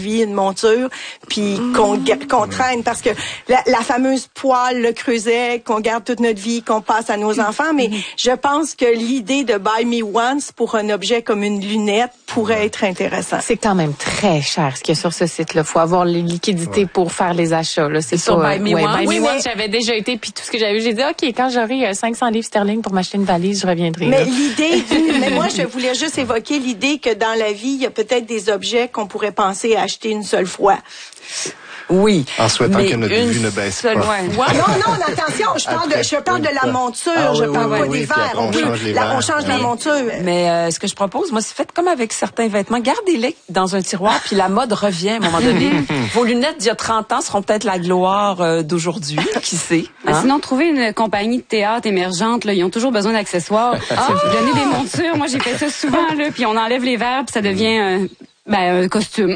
une monture, puis qu'on traîne, parce que la fameuse poêle, le creuset, qu'on garde toute notre vie, qu'on passe à nos enfants, mais je pense que l'idée de buy me once pour un objet comme une lunette pourrait être intéressant. C'est quand même très cher ce qu'il y a sur ce site-là. Faut avoir les liquidités pour faire les achats. Là. C'est sur Buy Me Once. Buy Me Once, j'avais déjà été, puis tout ce que j'avais vu, j'ai dit, OK, quand j'aurai 500 livres sterling pour m'acheter une valise, je reviendrai. Mais mais moi, je voulais juste évoquer l'idée que dans la vie, il y a peut-être des objets qu'on pourrait penser à acheter une seule fois. Oui. En souhaitant que notre vue ne baisse pas. Non, attention, je parle de la monture, je parle pas des verres. On change la monture. Mais ce que je propose, moi, c'est faites comme avec certains vêtements. Gardez-les dans un tiroir, puis la mode revient à un moment donné. Vos lunettes d'il y a 30 ans seront peut-être la gloire d'aujourd'hui, qui sait. Hein? Sinon, trouvez une compagnie de théâtre émergente, là, ils ont toujours besoin d'accessoires. Donner des montures, moi j'ai fait ça souvent, là, puis on enlève les verres, puis ça devient un costume.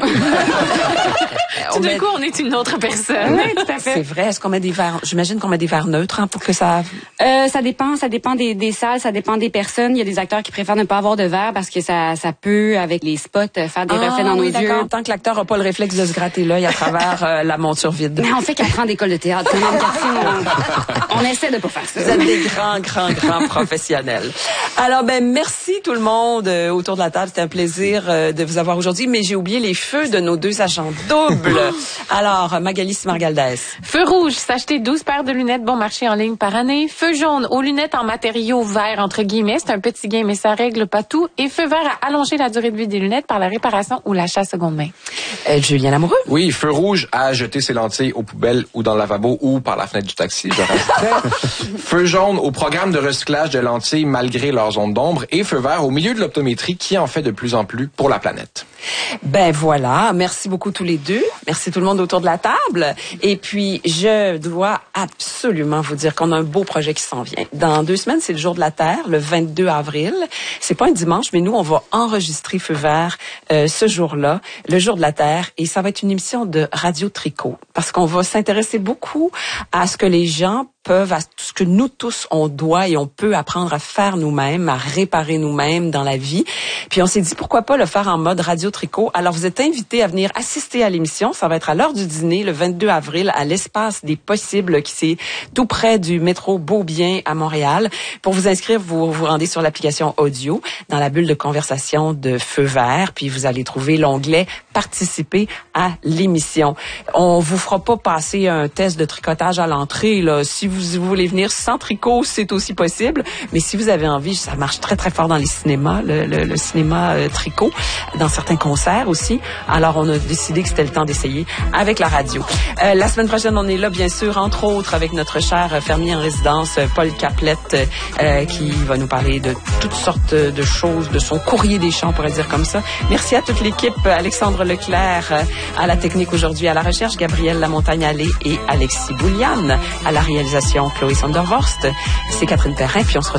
Tout d'un coup, on est une autre personne. Oui, tout à fait. C'est vrai. Est-ce qu'on met des verres? J'imagine qu'on met des verres neutres pour que ça... Ça dépend des salles, ça dépend des personnes. Il y a des acteurs qui préfèrent ne pas avoir de verre parce que ça peut, avec les spots, faire des reflets dans nos yeux. Tant que l'acteur n'a pas le réflexe de se gratter l'œil à travers la monture vide. Mais on fait qu'apprendre d'école de théâtre. On essaie de pas faire ça. Vous êtes des grands professionnels. Alors, merci tout le monde autour de la table. C'était un plaisir de vous avoir aujourd'hui. Mais j'ai oublié les feux de nos deux agents doubles. Alors, Magali Smargaldès. Feu rouge, s'acheter 12 paires de lunettes bon marché en ligne par année. Feu jaune, aux lunettes en matériaux verts, entre guillemets. C'est un petit gain, mais ça règle pas tout. Et feu vert, à allonger la durée de vie des lunettes par la réparation ou l'achat seconde main. Julien Lamoureux. Oui, feu rouge, à jeter ses lentilles aux poubelles ou dans le lavabo ou par la fenêtre du taxi, je rajouterais. Feu jaune, au programme de recyclage de lentilles malgré leur zone d'ombre. Et feu vert, au milieu de l'optométrie qui en fait de plus en plus pour la planète. Voilà. Merci beaucoup tous les deux. Merci tout le monde autour de la table. Et puis, je dois absolument vous dire qu'on a un beau projet qui s'en vient. Dans 2 semaines, c'est le jour de la Terre, le 22 avril. C'est pas un dimanche, mais nous, on va enregistrer Feu vert ce jour-là, le jour de la Terre. Et ça va être une émission de Radio Tricot. Parce qu'on va s'intéresser beaucoup à ce que les gens peuvent, à tout ce que nous tous, on doit et on peut apprendre à faire nous-mêmes, à réparer nous-mêmes dans la vie. Puis on s'est dit, pourquoi pas le faire en mode Radio Tricot. Alors, vous êtes invités à venir assister à l'émission. Ça va être à l'heure du dîner, le 22 avril, à l'Espace des Possibles, qui c'est tout près du métro Beaubien à Montréal. Pour vous inscrire, vous vous rendez sur l'application audio, dans la bulle de conversation de Feu vert, puis vous allez trouver l'onglet Participer à l'émission. On vous fera pas passer un test de tricotage à l'entrée, là. Si vous voulez venir sans tricot, c'est aussi possible. Mais si vous avez envie, ça marche très, très fort dans les cinémas, le cinéma tricot, dans certains concerts aussi. Alors, on a décidé que c'était le temps d'essayer avec la radio. La semaine prochaine, on est là, bien sûr, entre autres, avec notre cher fermier en résidence, Paul Caplette, qui va nous parler de toutes sortes de choses, de son courrier des champs, on pourrait dire comme ça. Merci à toute l'équipe, Alexandre Leclerc, à la technique aujourd'hui, à la recherche, Gabrielle Lamontagne-Allé et Alexis Bouliane, à la réalisation, Chloé Sondervorst. C'est Catherine Perrin, puis on se retrouve